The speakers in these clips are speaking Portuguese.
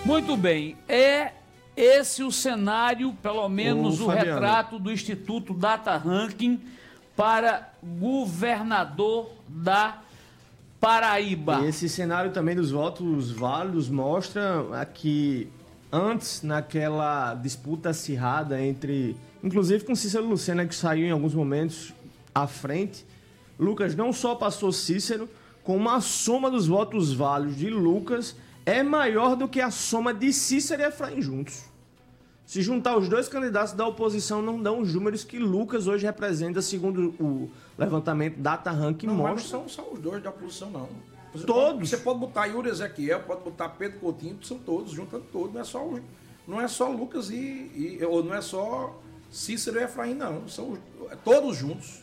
Muito bem, é esse o cenário, pelo menos o Fabiano, retrato do Instituto Data Ranking para governador da Paraíba. Esse cenário também dos votos válidos mostra que antes, naquela disputa acirrada entre, inclusive com Cícero Lucena, que saiu em alguns momentos à frente, Lucas não só passou Cícero, como a soma dos votos válidos de Lucas é maior do que a soma de Cícero e Efraim juntos. Se juntar os dois candidatos da oposição, não dão os números que Lucas hoje representa, segundo o levantamento Data Ranking Não, mas mostra. não são só os dois da oposição, não. Todos. Você pode botar Yuri Ezequiel, pode botar Pedro Coutinho, são todos, juntando todos. Não é só Lucas ou não é só Cícero e Efraim, não. São todos juntos.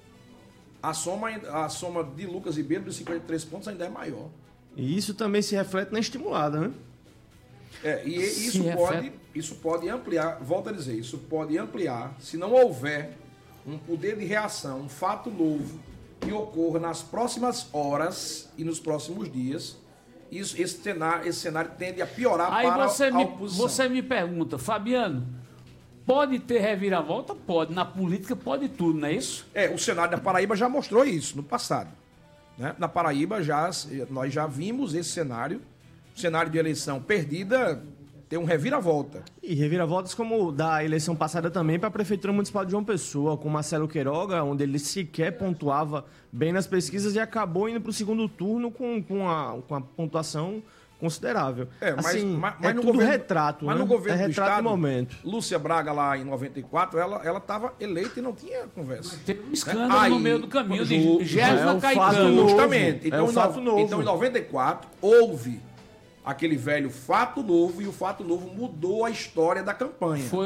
A soma de Lucas e Pedro de 53 pontos ainda é maior. E isso também se reflete na estimulada, né? E isso pode ampliar, volto a dizer, isso pode ampliar, se não houver um poder de reação, um fato novo que ocorra nas próximas horas e nos próximos dias, esse cenário tende a piorar Aí para a oposição. você me pergunta, Fabiano, pode ter reviravolta? Pode. Na política pode tudo, não é isso? O cenário da Paraíba já mostrou isso no passado. Né? Na Paraíba nós já vimos esse cenário de eleição perdida ter um reviravolta. E reviravoltas como da eleição passada também para a Prefeitura Municipal de João Pessoa, com Marcelo Queiroga, onde ele sequer pontuava bem nas pesquisas e acabou indo para o segundo turno com a pontuação considerável. Mas no tudo governo, retrato, mas né? no governo do retrato estado, do momento. Lúcia Braga lá em 94, ela estava eleita e não tinha conversa. Teve um escândalo no meio do caminho de Gésina fato Caetano. novo. Justamente. É um fato novo. Então, em 94, houve aquele velho fato novo e o fato novo mudou a história da campanha. Foi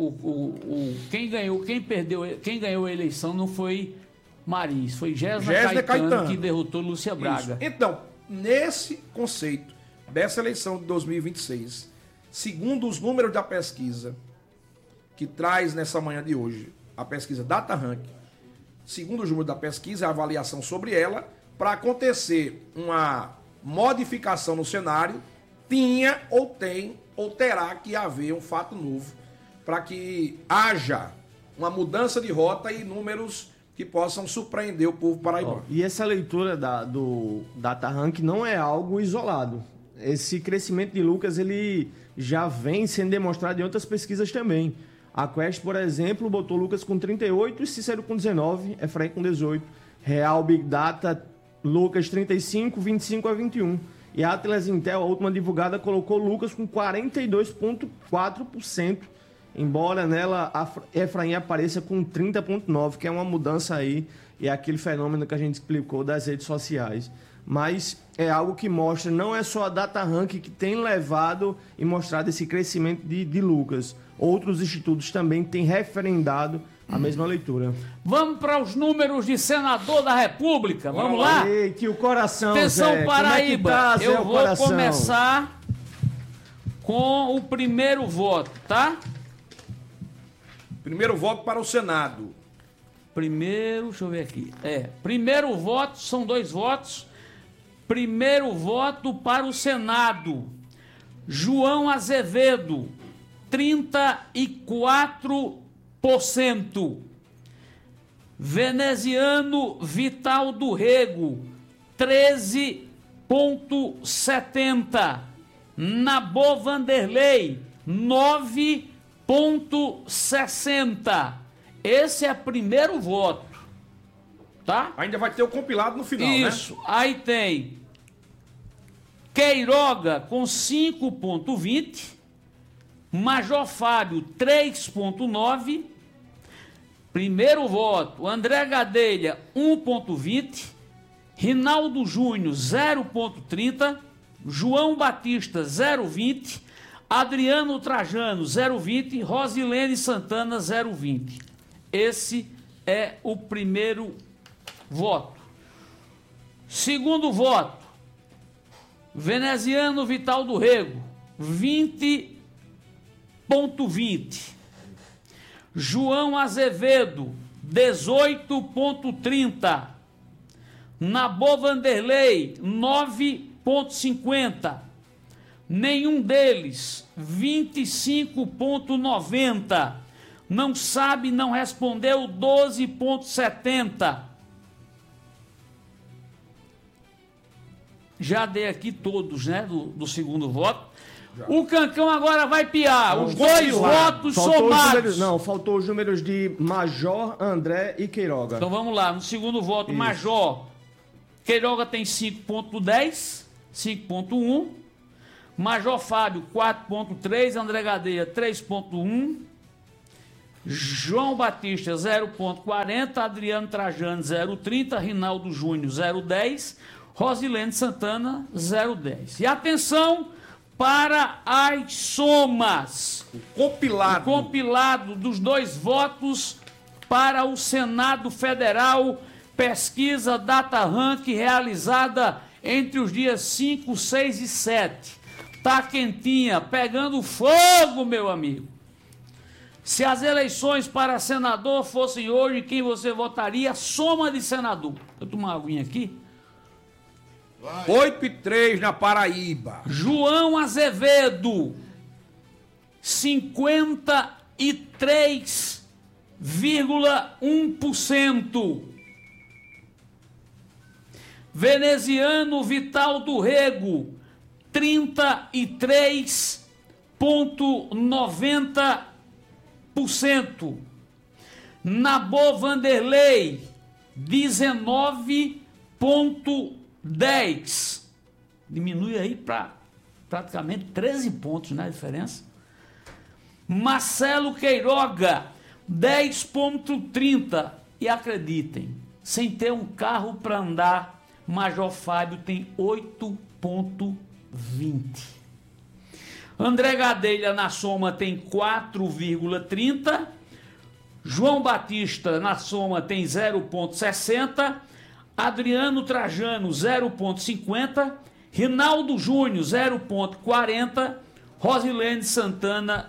quem ganhou a eleição não foi Maris, foi Gésina Caetano que derrotou Lúcia Braga. Isso. Então, nesse conceito dessa eleição de 2026, segundo os números da pesquisa que traz nessa manhã de hoje, a pesquisa Data Ranking, segundo os números da pesquisa, a avaliação sobre ela, para acontecer uma modificação no cenário, tinha ou tem ou terá que haver um fato novo para que haja uma mudança de rota e números que possam surpreender o povo paraibano. E essa leitura do Data Rank não é algo isolado. Esse crescimento de Lucas ele já vem sendo demonstrado em outras pesquisas também. A Quest, por exemplo, botou Lucas com 38, Cícero com 19, Efraim com 18. Real Big Data, Lucas 35, 25 a 21. E a Atlas Intel, a última divulgada, colocou Lucas com 42,4%, embora nela a Efraim apareça com 30,9%, que é uma mudança aí, e é aquele fenômeno que a gente explicou das redes sociais. Mas é algo que mostra, não é só a Data Rank que tem levado e mostrado esse crescimento de Lucas. Outros institutos também têm referendado a mesma leitura. Vamos para os números de senador da República. Vamos lá? Eita, o coração, Atenção, Zé. Paraíba. Como é que tá, Zé, eu vou começar com o primeiro voto, tá? Primeiro voto para o Senado. Deixa eu ver aqui. Primeiro voto, são 2 votos. Primeiro voto para o Senado. João Azevedo, 34%. Veneziano Vital do Rego, 13,70%. Nabô Vanderlei, 9,60%. Esse é primeiro voto, tá? Ainda vai ter o compilado no final, Isso. né? Aí tem Queiroga com 5,20%. Major Fábio, 3,9%. Primeiro voto, André Gadelha, 1,20%. Rinaldo Júnior, 0,30%. João Batista, 0,20%. Adriano Trajano, 0,20%. Rosilene Santana, 0,20%. Esse é o primeiro voto. Segundo voto, Veneziano Vital do Rego, 20,20%. João Azevedo, 18,30%. Nabô Vanderlei, 9,50%. nenhum deles, 25,90%. Não sabe, não respondeu, 12,70%. Já dei aqui todos, né, do segundo voto. Já. O Cancão agora vai piar. Os dois votos somados. Faltou os números de Major, André e Queiroga. Então vamos lá. No segundo voto, isso. Major. Queiroga tem 5,10, 5,1. Major Fábio, 4,3. André Gadeia, 3,1. João Batista, 0,40. Adriano Trajano, 0,30. Rinaldo Júnior, 0,10. Rosilene Santana, 0,10. E atenção para as somas. O compilado dos dois votos para o Senado Federal, pesquisa DataRank realizada entre os dias 5, 6 e 7. Tá quentinha, pegando fogo, meu amigo. Se as eleições para senador fossem hoje, quem você votaria? Soma de senador. Eu tomo uma aguinha aqui. 8,3 na Paraíba. João Azevedo, 53,1%. Veneziano Vital do Rego, 33,90%. Nabô Vanderlei, 19,10%. Diminui aí para praticamente 13 pontos, né, a diferença. Marcelo Queiroga, 10,30%. E acreditem, sem ter um carro para andar, Major Fábio tem 8,20%. André Gadelha na soma tem 4,30%. João Batista na soma tem 0,60%. Adriano Trajano, 0,50%. Rinaldo Júnior, 0,40%. Rosilene Santana,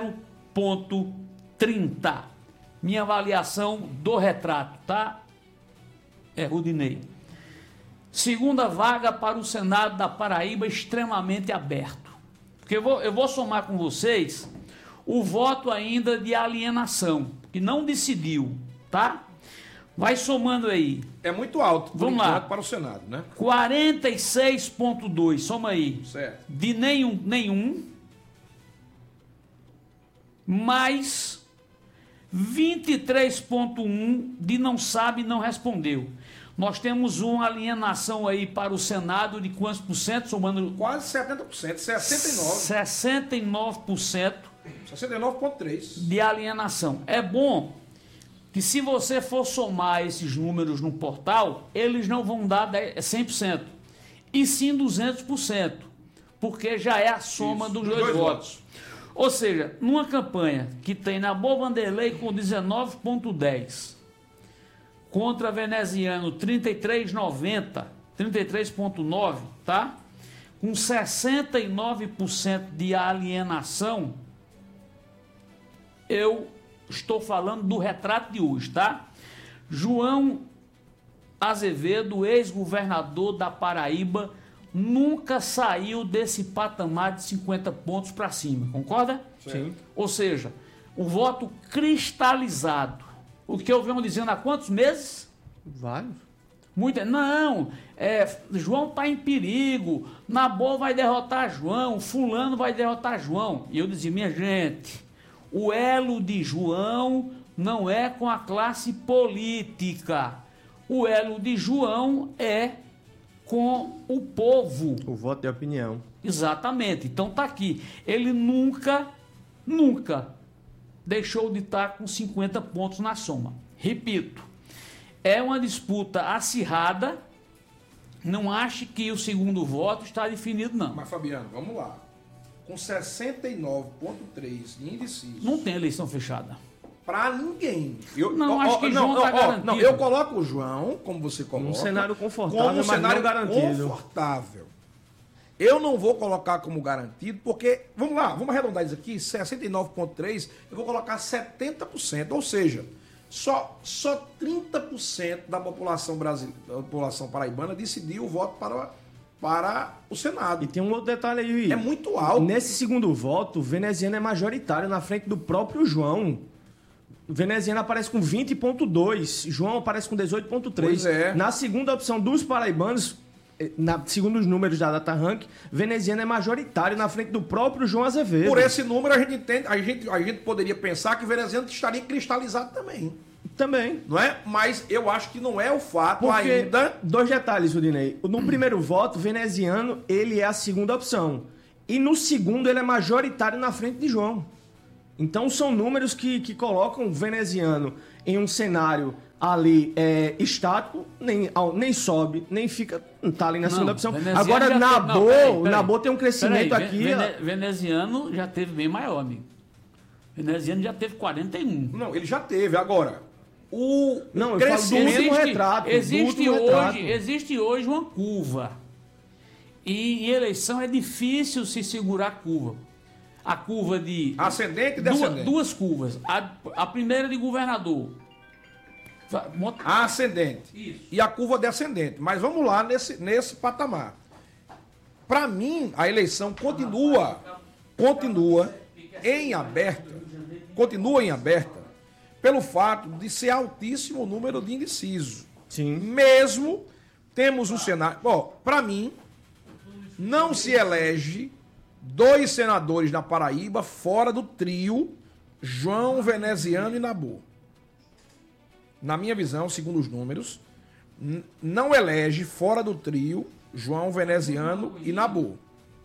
0,30%. Minha avaliação do retrato, tá? É Rudinei. Segunda vaga para o Senado da Paraíba, extremamente aberto. Porque eu vou somar com vocês o voto ainda de alienação, que não decidiu, tá? Vai somando aí. É muito alto. Vamos lá. Para o Senado, né? 46,2. Soma aí. Certo. De nenhum. Mais 23,1 de não sabe, não respondeu. Nós temos uma alienação aí para o Senado de quantos por cento? Somando. Quase 70%. 69%. 69,3%. De alienação. É bom que se você for somar esses números no portal, eles não vão dar 100%, e sim 200%, porque já é a soma dos dois votos. Ou seja, numa campanha que tem Nabô Vanderlei com 19,10, contra Veneziano 33,90, 33,9, tá? Com 69% de alienação, eu estou falando do retrato de hoje, tá? João Azevedo, ex-governador da Paraíba, nunca saiu desse patamar de 50 pontos para cima, concorda? Sim. Ou seja, o voto cristalizado. O que eu venho dizendo há quantos meses? Vários. Não, João está em perigo, Nabô vai derrotar João, fulano vai derrotar João. E eu dizia, minha gente, o elo de João não é com a classe política. O elo de João é com o povo. O voto de opinião. Exatamente. Então tá aqui. Ele nunca deixou de estar com 50 pontos na soma. Repito, é uma disputa acirrada. Não ache que o segundo voto está definido, não. Mas, Fabiano, vamos lá. Com 69,3 de indecisos. Não tem eleição fechada. Para ninguém. Acho que João está garantido. Não, eu coloco o João, como você coloca. Um cenário confortável, como um cenário não garantido. Confortável. Eu não vou colocar como garantido, porque, vamos lá, vamos arredondar isso aqui, 69,3, eu vou colocar 70%, ou seja, só 30% da população brasileira, da população paraibana decidiu o voto para o Senado. E tem um outro detalhe aí. É muito alto. Nesse segundo voto, o veneziano é majoritário na frente do próprio João. O veneziano aparece com 20,2. João aparece com 18,3. Pois é. Na segunda opção dos paraibanos, segundo os números da DataRank, veneziano é majoritário na frente do próprio João Azevedo. Por esse número, a gente entende, a gente poderia pensar que o veneziano estaria cristalizado também. Também. Não é? Mas eu acho que não é o fato Porque, ainda. dois detalhes, Rudinei. No primeiro voto, veneziano, ele é a segunda opção. E no segundo, ele é majoritário na frente de João. Então, são números que colocam o veneziano em um cenário ali estático, nem sobe, nem fica, tá ali na segunda opção. Agora, Nabô tem um crescimento aqui. Veneziano já teve bem maior, amigo. Veneziano já teve 41. Não, ele já teve. Agora, Não, eu falo do último retrato. Existe hoje uma curva. E em eleição é difícil se segurar a curva. A curva de... Ascendente e descendente. Duas curvas. A primeira de governador. A ascendente. Isso. E a curva descendente. Mas vamos lá nesse patamar. Para mim, a eleição continua em aberta. Continua em aberta pelo fato de ser altíssimo o número de indecisos. Sim. Mesmo temos um cenário... Bom, para mim, não se elege 2 senadores na Paraíba fora do trio João, Veneziano e Nabô. Na minha visão, segundo os números, não elege fora do trio João, Veneziano e Nabô.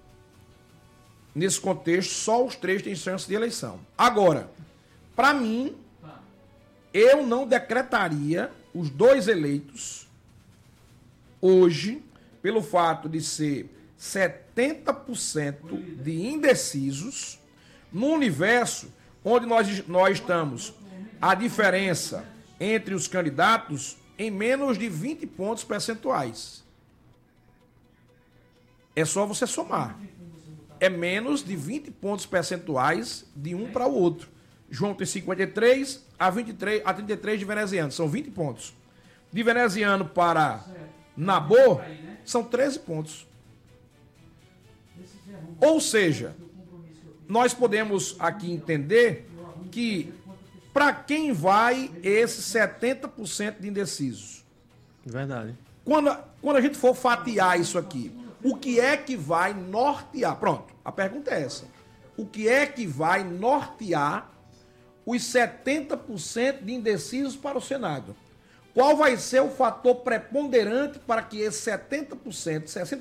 Nesse contexto, só os 3 têm chance de eleição. Agora, para mim, eu não decretaria os 2 eleitos hoje, pelo fato de ser 70% de indecisos, no universo onde nós estamos, a diferença entre os candidatos em menos de 20 pontos percentuais. É só você somar. É menos de 20 pontos percentuais de um para o outro. João tem 53 a 33 de veneziano. São 20 pontos. De veneziano para Nabô, são 13 pontos. Ou seja, nós podemos aqui entender que para quem vai esse 70% de indecisos? Verdade. Quando a gente for fatiar isso aqui, o que é que vai nortear? Pronto, a pergunta é essa. O que é que vai nortear os 70% de indecisos para o Senado? Qual vai ser o fator preponderante para que esse 70%,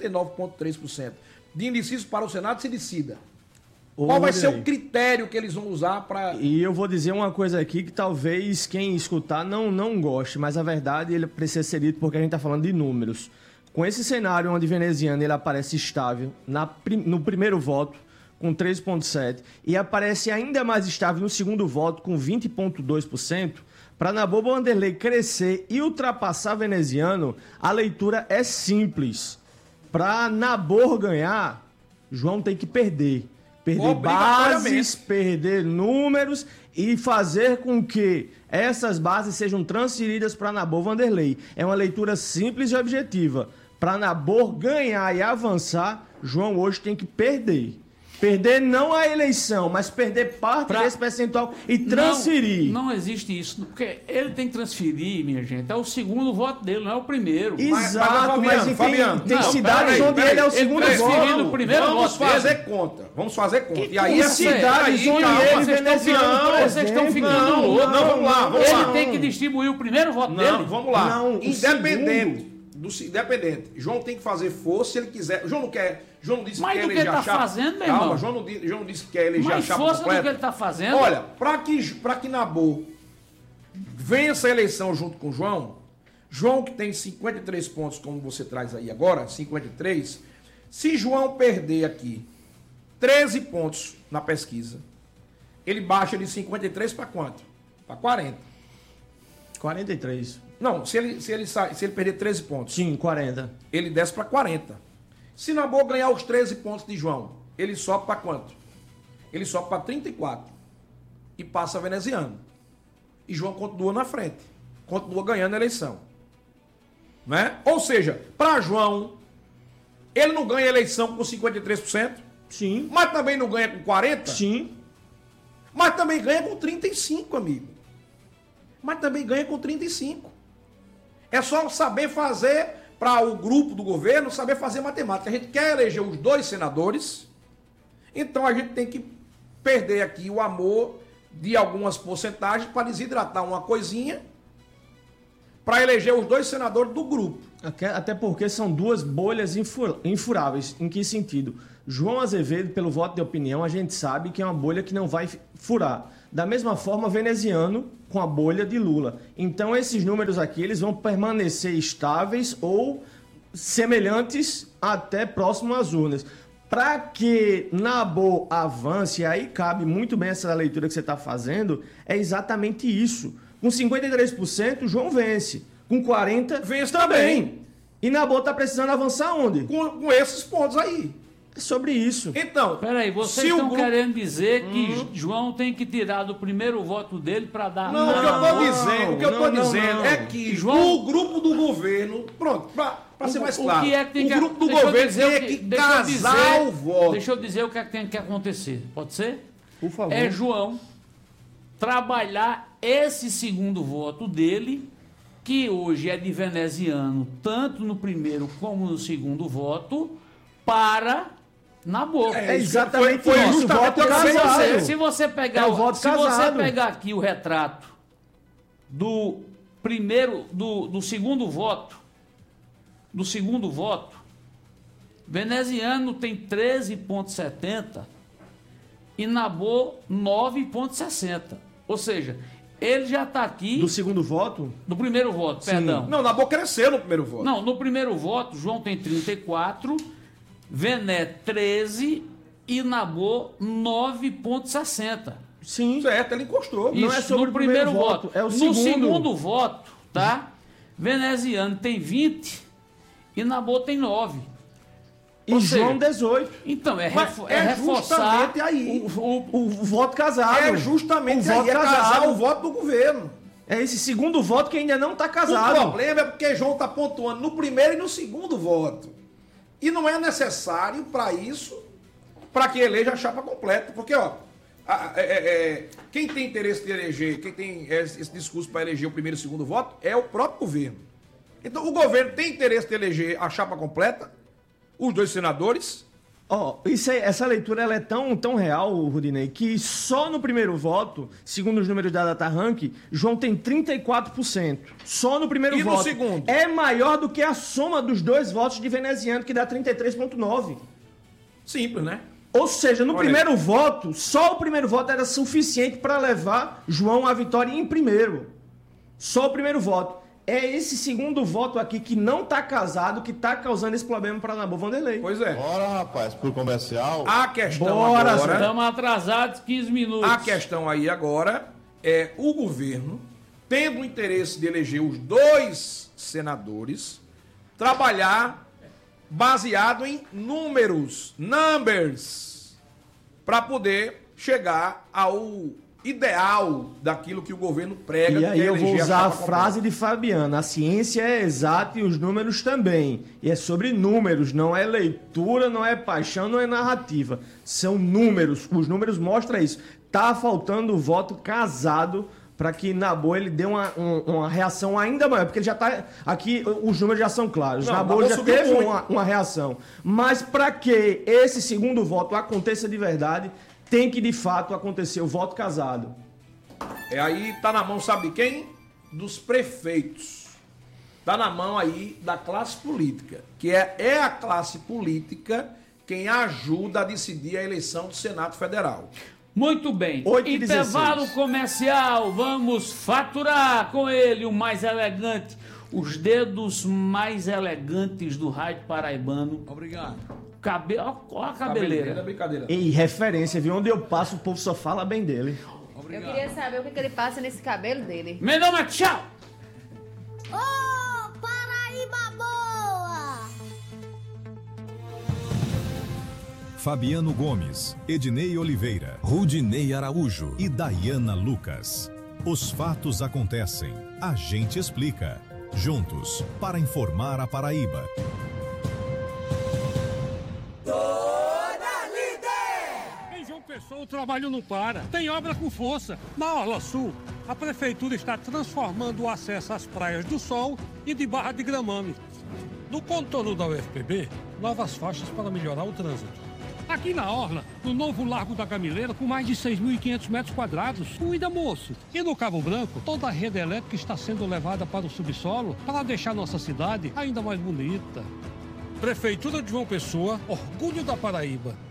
69,3% de indecisos para o Senado se decida? Qual vai ser o critério que eles vão usar para... E eu vou dizer uma coisa aqui que talvez quem escutar não goste, mas a verdade ele precisa ser dito porque a gente está falando de números. Com esse cenário onde veneziano ele aparece estável no primeiro voto, com 13,7%, e aparece ainda mais estável no segundo voto, com 20,2%, para Nabô Wanderlei crescer e ultrapassar veneziano, a leitura é simples. Para Nabô ganhar, João tem que perder. Perder bases, perder números e fazer com que essas bases sejam transferidas para Nabô Wanderlei. É uma leitura simples e objetiva. Para Nabô ganhar e avançar, João hoje tem que perder. Perder não a eleição, mas perder parte desse percentual e transferir. Não existe isso, porque ele tem que transferir, minha gente. É o segundo voto dele, não é o primeiro. Exato, mas tem cidades onde ele é o segundo voto. Vamos fazer conta. Vamos fazer conta. E aí as cidades onde ele veneziano, vocês estão ficando loucos. Não, vamos lá. Ele tem que distribuir o primeiro voto dele. Não, vamos lá. Independente. João tem que fazer força se ele quiser. João não quer. João não disse que quer eleger a chapa. Mas do que ele está fazendo, meu irmão? Calma, João não disse que quer eleger a chapa força completa. do que ele está fazendo. Olha, para que Nabô vença a eleição junto com João que tem 53 pontos, como você traz aí agora, 53. Se João perder aqui 13 pontos na pesquisa, ele baixa de 53 para quanto? Para 40. 43. Não, se ele perder 13 pontos. Sim, 40. Ele desce para 40. Se Nabô ganhar os 13 pontos de João, ele sobe para quanto? Ele sobe para 34. E passa veneziano. E João continua na frente. Continua ganhando a eleição. Né? Ou seja, para João, Ele não ganha eleição com 53%, Sim. mas também não ganha com 40%, Sim. mas também ganha com 35%, amigo. Mas também ganha com 35%. É só saber fazer, para o grupo do governo, saber fazer matemática. A gente quer eleger os 2 senadores, então a gente tem que perder aqui o amor de algumas porcentagens para desidratar uma coisinha para eleger os 2 senadores do grupo. Até porque são 2 bolhas infuráveis. Em que sentido? João Azevedo, pelo voto de opinião, a gente sabe que é uma bolha que não vai furar. Da mesma forma, veneziano com a bolha de Lula. Então, esses números aqui, eles vão permanecer estáveis ou semelhantes até próximo às urnas. Para que Nabo avance, aí cabe muito bem essa leitura que você está fazendo, é exatamente isso. Com 53%, João vence. Com 40%, Vence também. também. E Nabo está precisando avançar onde? Com esses pontos aí. É sobre isso. Então, Peraí, vocês se o estão grupo... querendo dizer que João tem que tirar do primeiro voto dele para dar... Não, o que eu tô dizendo é que João- o grupo do governo, pronto, para ser mais claro, O que é que tem o que grupo do deixa eu governo dizer tem o que deixa eu casar dizer- o voto. Deixa eu dizer o que é que tem que acontecer. Pode ser? Por favor. É João trabalhar esse segundo voto dele, que hoje é de veneziano, tanto no primeiro como no segundo voto, para Nabo. É exatamente foi isso. justamente Voto o que eu sei casado. dizer. Se você pegar, É o voto se você casado. pegar aqui o retrato do primeiro, do segundo voto, veneziano tem 13,70 e Nabo 9,60. Ou seja, ele já está aqui Do segundo voto? do primeiro voto, perdão. Não, na boca cresceu no primeiro voto. Não, no primeiro voto, João tem 34, Vené 13 e Nabo 9,60. Sim. Certo, ele encostou. Não é sobre no o primeiro primeiro voto, é o no segundo. segundo voto, tá? Veneziano tem 20 e Nabo tem 9. E Ou João seja, 18. Então, é Mas reforçar justamente aí. O voto casado. É justamente o aí, voto é casar casado. o voto do governo. É esse segundo voto que ainda não está O casado. problema é porque João está pontuando no primeiro e no segundo voto. E não é necessário para isso, para que eleja a chapa completa. Porque, ó, quem tem interesse de eleger, quem tem esse discurso para eleger o primeiro e o segundo voto, é o próprio governo. Então, o governo tem interesse de eleger a chapa completa, os 2 senadores. Ó, essa leitura ela é tão real, Rudinei, que só no primeiro voto, segundo os números da DataRank, João tem 34%. Só no primeiro E no voto. segundo? É maior do que a soma dos 2 votos de veneziano, que dá 33,9%. Simples, né? Ou seja, no Olha primeiro voto, só o primeiro voto era suficiente para levar João à vitória em primeiro. Só o primeiro voto. É esse segundo voto aqui que não está casado que está causando esse problema para Nabo Vanderlei. Pois é. Bora, rapaz, pro comercial. A questão Bora, agora... Estamos atrasados 15 minutos. A questão aí agora é o governo, tendo o interesse de eleger os 2 senadores, trabalhar baseado em numbers, para poder chegar ao ideal daquilo que o governo prega. E que aí é eu vou eleger usar a chapa completa. frase de Fabiana: a ciência é exata e os números também. E é sobre números, não é leitura, não é paixão, não é narrativa. São números. Os números mostram isso. Tá faltando o voto casado para que Nabo ele dê uma reação ainda maior, porque ele já tá aqui, os números já são claros. Não, Nabo Nabo já subiu teve muito. uma reação. Mas para que esse segundo voto aconteça de verdade, tem que de fato acontecer o voto casado. Aí tá na mão, sabe de quem? Dos prefeitos. Tá na mão aí da classe política, que é a classe política quem ajuda a decidir a eleição do Senado Federal. Muito bem. 8h16. Intervalo comercial. Vamos faturar com ele o mais elegante, os dedos mais elegantes do rádio paraibano. Obrigado. Olha a cabeleira. Brincadeira. E referência, viu? Onde eu passo, o povo só fala bem dele. Obrigado. Eu queria saber o que ele passa nesse cabelo dele. Mendonça, tchau. Ô, Paraíba boa! Fabiano Gomes, Ednei Oliveira, Rudinei Araújo e Dayana Lucas. Os fatos acontecem, a gente explica. Juntos, para informar a Paraíba. Pessoa, o trabalho não para. Tem obra com força. Na Orla Sul, a prefeitura está transformando o acesso às praias do Sol e de Barra de Gramame. No contorno da UFPB, novas faixas para melhorar o trânsito. Aqui na Orla, no novo Largo da Gamileira, com mais de 6.500 metros quadrados, cuida, moço. E no Cabo Branco, toda a rede elétrica está sendo levada para o subsolo para deixar nossa cidade ainda mais bonita. Prefeitura de João Pessoa, orgulho da Paraíba.